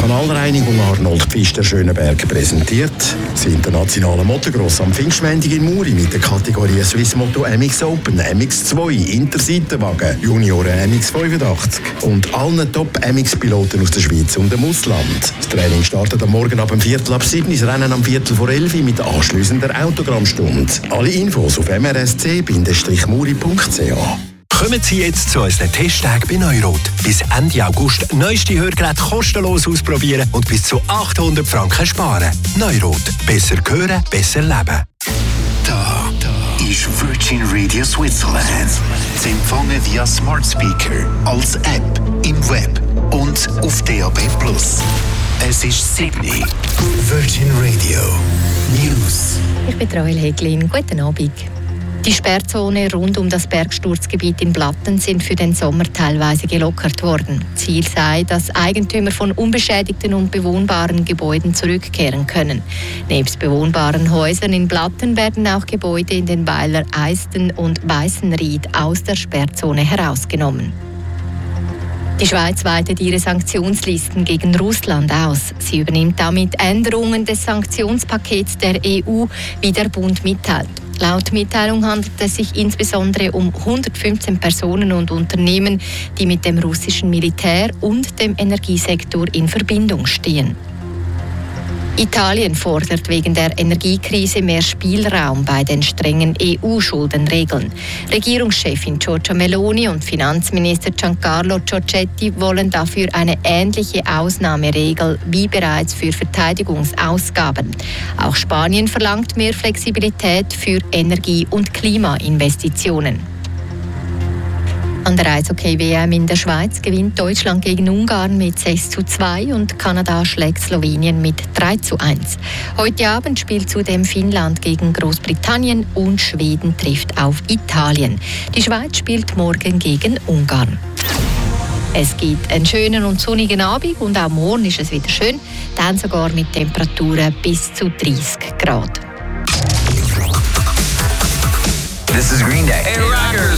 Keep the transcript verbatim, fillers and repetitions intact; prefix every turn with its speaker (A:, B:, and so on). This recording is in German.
A: Kanalreinigung Arnold Pfister Schöneberg präsentiert. Das internationale Motocross am Pfingstmontag in Muri mit der Kategorie Swiss Moto M X Open, M X zwei, Interseitenwagen, Junioren M X fünfundachtzig und allen Top-M X-Piloten aus der Schweiz und dem Ausland. Das Training startet am Morgen ab dem Viertel ab sieben, das Rennen am Viertel vor elf mit anschliessender Autogrammstunde. Alle Infos auf m r s c muri punkt c h.
B: Kommen Sie jetzt zu unseren Testtagen bei Neurot. Bis Ende August neueste Hörgeräte kostenlos ausprobieren und bis zu achthundert Franken sparen. Neurot. Besser hören, besser leben.
C: Da, da ist Virgin Radio Switzerland. Sie empfangen via Smart Speaker, als App, im Web und auf D A B plus. Es ist Sydney. Virgin Radio News.
D: Ich bin Rael Heglin. Guten Abend. Die Sperrzone rund um das Bergsturzgebiet in Blatten sind für den Sommer teilweise gelockert worden. Ziel sei, dass Eigentümer von unbeschädigten und bewohnbaren Gebäuden zurückkehren können. Nebst bewohnbaren Häusern in Blatten werden auch Gebäude in den Weiler Eisten und Weißenried aus der Sperrzone herausgenommen. Die Schweiz weitet ihre Sanktionslisten gegen Russland aus. Sie übernimmt damit Änderungen des Sanktionspakets der E U, wie der Bund mitteilt. Laut Mitteilung handelt es sich insbesondere um hundertfünfzehn Personen und Unternehmen, die mit dem russischen Militär und dem Energiesektor in Verbindung stehen. Italien fordert wegen der Energiekrise mehr Spielraum bei den strengen E U-Schuldenregeln. Regierungschefin Giorgia Meloni und Finanzminister Giancarlo Giorgetti wollen dafür eine ähnliche Ausnahmeregel wie bereits für Verteidigungsausgaben. Auch Spanien verlangt mehr Flexibilität für Energie- und Klimainvestitionen. An der Eishockey-W M in der Schweiz gewinnt Deutschland gegen Ungarn mit sechs zu zwei und Kanada schlägt Slowenien mit drei zu eins. Heute Abend spielt zudem Finnland gegen Großbritannien und Schweden trifft auf Italien. Die Schweiz spielt morgen gegen Ungarn. Es gibt einen schönen und sonnigen Abend und auch morgen ist es wieder schön, dann sogar mit Temperaturen bis zu dreißig Grad.
E: This is Green Day. Hey, rockers.